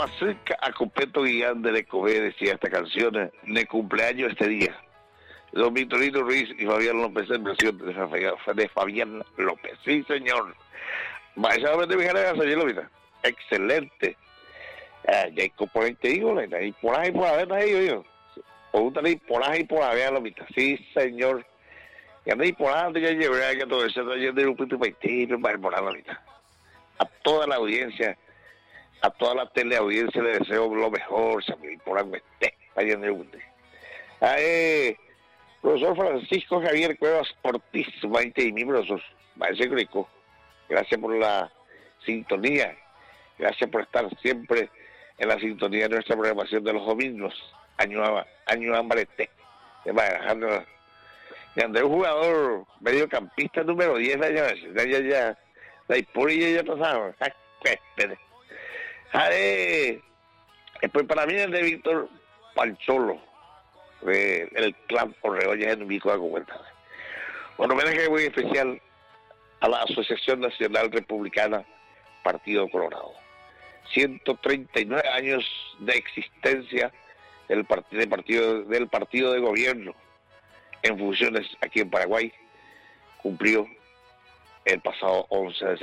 Acerca a Copeto Guillán de Lecové decía esta canción, de cumpleaños este día. Don Victorino Ruiz y Fabián López en versión de Fabián López. Sí, señor. Exactamente, mi cara de excelente. Ya hay componente, digo, y por ahí por haber ahí, yo. Pregúntale por ahí por haber la mitad. Sí, señor. Y anda y por ahí, ya llevé a todo eso, yo de un pito paitito, por la mitad. A toda la audiencia, a toda la teleaudiencia le deseo lo mejor, Samuel, por ahí esté, allá en el mundo. Profesor Francisco Javier Cuevas Ortiz, 20 y mi profesor, maestro Greco, gracias por la sintonía, gracias por estar siempre en la sintonía de nuestra programación de los domingos, año ambarete, de Andrés, un jugador mediocampista número 10 ya, la Ipuri ya pasaba, pues para mí es de Víctor Pancholo, el clan Orreolla en Vico de Cuenta. Un homenaje muy especial a la Asociación Nacional Republicana Partido Colorado. 139 años de existencia del partido de gobierno en funciones aquí en Paraguay, cumplió el pasado 11 de septiembre.